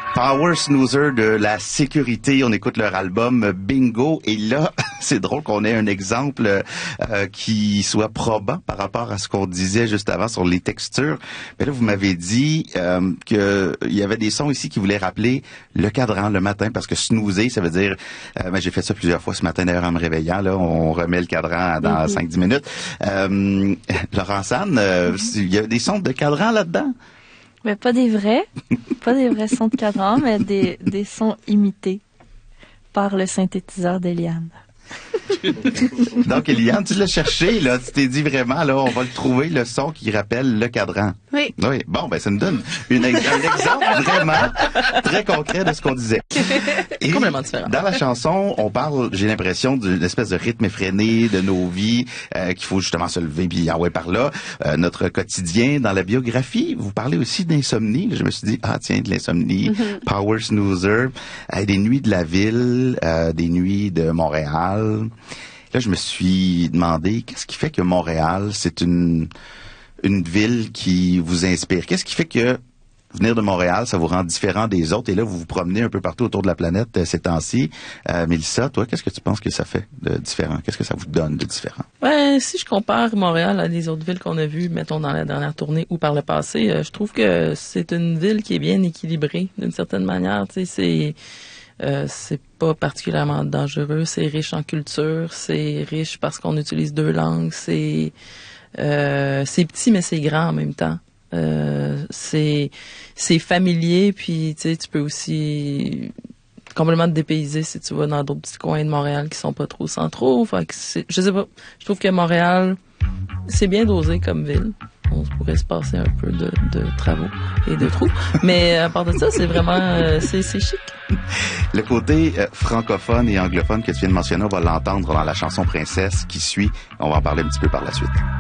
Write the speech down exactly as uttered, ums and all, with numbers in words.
Power Snoozer de la sécurité. On écoute leur album Bingo. Et là, c'est drôle qu'on ait un exemple euh, qui soit probant par rapport à ce qu'on disait juste avant sur les textures. Mais là, vous m'avez dit euh, que il y avait des sons ici qui voulaient rappeler le cadran le matin, parce que snoozer, ça veut dire... Euh, ben, j'ai fait ça plusieurs fois ce matin d'ailleurs en me réveillant. Là, on remet le cadran dans cinq dix minutes. Euh, Laurent San, euh, mm-hmm. il y a des sons de cadran là-dedans? Mais pas des vrais, pas des vrais sons de cadran, mais des, des sons imités par le synthétiseur d'Eliane. Donc, Eliane, tu l'as cherché, là. Tu t'es dit vraiment, là, on va le trouver, le son qui rappelle le cadran. Oui. Oui. Bon, ben, ça nous donne une, un exemple vraiment très concret de ce qu'on disait. Et complètement différent. Dans la chanson, on parle, j'ai l'impression, d'une espèce de rythme effréné de nos vies, euh, qu'il faut justement se lever, puis ah ouais, par là, euh, notre quotidien. Dans la biographie, vous parlez aussi d'insomnie. Je me suis dit, ah tiens, de l'insomnie, mm-hmm. Power Snoozer, euh, des nuits de la ville, euh, des nuits de Montréal. Là, je me suis demandé, qu'est-ce qui fait que Montréal, c'est une une ville qui vous inspire? Qu'est-ce qui fait que venir de Montréal, ça vous rend différent des autres? Et là, vous vous promenez un peu partout autour de la planète euh, ces temps-ci. Euh, Mélissa, toi, qu'est-ce que tu penses que ça fait de différent? Qu'est-ce que ça vous donne de différent? Ouais, si je compare Montréal à les autres villes qu'on a vues, mettons, dans la dernière tournée ou par le passé, euh, je trouve que c'est une ville qui est bien équilibrée, d'une certaine manière. Tu sais, c'est... Euh, c'est pas particulièrement dangereux, c'est riche en culture, c'est riche parce qu'on utilise deux langues, c'est euh, c'est petit mais c'est grand en même temps. Euh, c'est c'est familier, puis tu sais, tu peux aussi complètement te dépayser si tu vas dans d'autres petits coins de Montréal qui sont pas trop centraux. Fait que c'est, je sais pas, je trouve que Montréal, c'est bien dosé comme ville. On pourrait se passer un peu de, de travaux et de trous. Mais à part de ça, c'est vraiment... Euh, c'est, c'est chic. Le côté euh, francophone et anglophone que tu viens de mentionner, on va l'entendre dans la chanson Princesse qui suit. On va en parler un petit peu par la suite.